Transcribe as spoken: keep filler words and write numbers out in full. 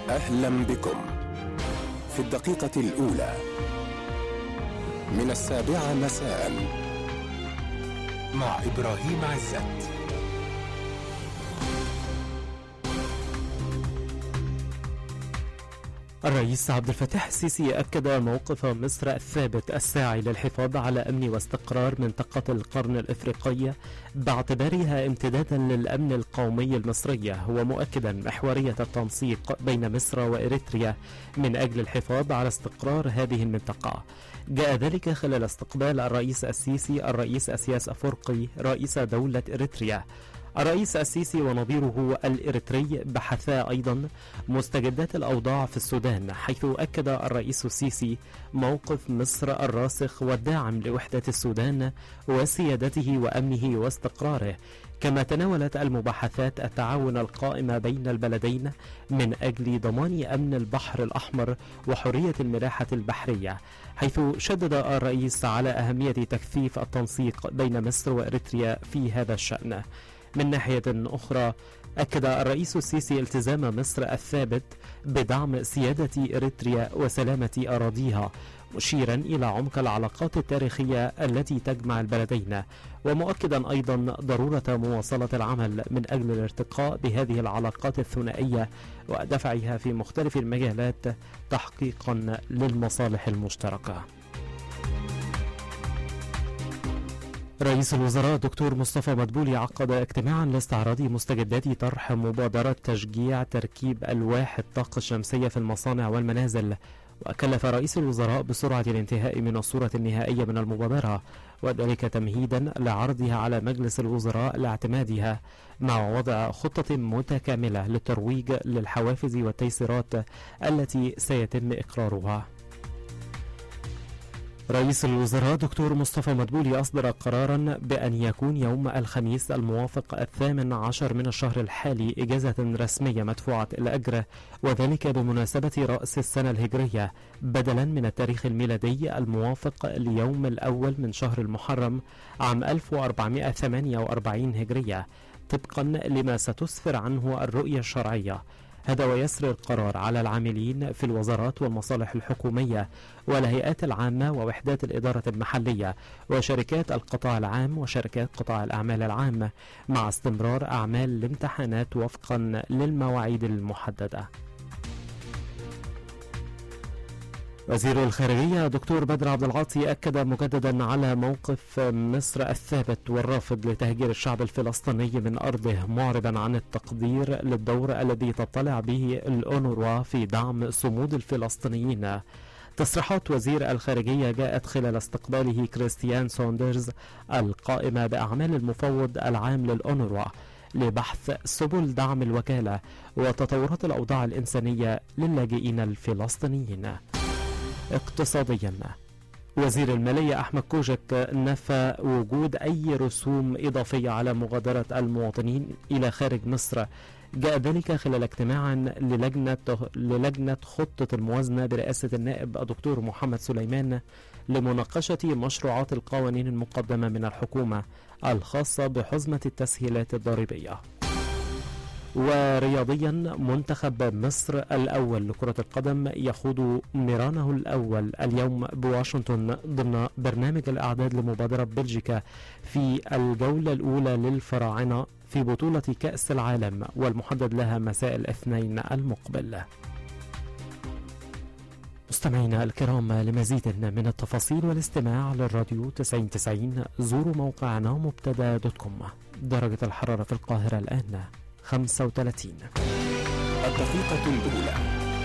أهلا بكم في الدقيقة الأولى من السابعة مساء مع إبراهيم عزت. الرئيس عبد الفتاح السيسي أكد موقف مصر الثابت الساعي للحفاظ على أمن واستقرار منطقة القرن الإفريقي باعتبارها امتدادا للأمن القومي المصري، ومؤكدا محورية التنسيق بين مصر وإريتريا من أجل الحفاظ على استقرار هذه المنطقة. جاء ذلك خلال استقبال الرئيس السيسي الرئيس إسياس أفورقي رئيس دولة إريتريا. الرئيس السيسي ونظيره الإريتري بحثا أيضا مستجدات الأوضاع في السودان، حيث أكد الرئيس السيسي موقف مصر الراسخ والداعم لوحدة السودان وسيادته وأمنه واستقراره، كما تناولت المباحثات التعاون القائمة بين البلدين من أجل ضمان أمن البحر الأحمر وحرية الملاحة البحرية، حيث شدد الرئيس على أهمية تكثيف التنسيق بين مصر وإريتريا في هذا الشأن. من ناحية أخرى، أكد الرئيس السيسي التزام مصر الثابت بدعم سيادة إريتريا وسلامة أراضيها، مشيرا إلى عمق العلاقات التاريخية التي تجمع البلدين، ومؤكدا أيضا ضرورة مواصلة العمل من أجل الارتقاء بهذه العلاقات الثنائية ودفعها في مختلف المجالات تحقيقا للمصالح المشتركة. رئيس الوزراء دكتور مصطفى مدبولي عقد اجتماعا لاستعراض مستجدات طرح مبادرة تشجيع تركيب ألواح الطاقة الشمسية في المصانع والمنازل، وكلف رئيس الوزراء بسرعة الانتهاء من الصورة النهائية من المبادرة، وذلك تمهيدا لعرضها على مجلس الوزراء لاعتمادها، مع وضع خطة متكاملة للترويج للحوافز والتيسيرات التي سيتم إقرارها. رئيس الوزراء دكتور مصطفى مدبولي أصدر قرارا بأن يكون يوم الخميس الموافق الثامن عشر من الشهر الحالي إجازة رسمية مدفوعة الأجر، وذلك بمناسبة رأس السنة الهجرية بدلا من التاريخ الميلادي الموافق ليوم الأول من شهر المحرم عام ألف وأربعمائة وثمانية وأربعين هجرية، طبقا لما ستسفر عنه الرؤية الشرعية. هذا ويسري القرار على العاملين في الوزارات والمصالح الحكومية والهيئات العامة ووحدات الإدارة المحلية وشركات القطاع العام وشركات قطاع الأعمال العام، مع استمرار أعمال الامتحانات وفقا للمواعيد المحددة. وزير الخارجية دكتور بدر عبد العاطي أكد مجددا على موقف مصر الثابت والرافض لتهجير الشعب الفلسطيني من أرضه، معربا عن التقدير للدور الذي تطلع به الأونروا في دعم صمود الفلسطينيين. تصريحات وزير الخارجية جاءت خلال استقباله كريستيان سوندرز القائمة بأعمال المفوض العام للأونروا لبحث سبل دعم الوكالة وتطورات الأوضاع الإنسانية للاجئين الفلسطينيين. اقتصاديا، وزير المالية أحمد كوجك نفى وجود أي رسوم إضافية على مغادرة المواطنين إلى خارج مصر. جاء ذلك خلال اجتماع للجنة للجنة خطة الموازنة برئاسة النائب الدكتور محمد سليمان لمناقشة مشروعات القوانين المقدمة من الحكومة الخاصة بحزمة التسهيلات الضريبية. ورياضيا، منتخب مصر الأول لكرة القدم يخوض ميرانه الأول اليوم بواشنطن ضمن برنامج الإعداد لمبادرة بلجيكا في الجولة الأولى للفراعنة في بطولة كأس العالم، والمحدد لها مساء الاثنين المقبل. مستمعينا الكرام، لمزيد من التفاصيل والاستماع للراديو تسعين تسعين زوروا موقعنا مبتدا دوت كوم. درجة الحرارة في القاهرة الآن خمسة وثلاثين. الدقيقة الأولى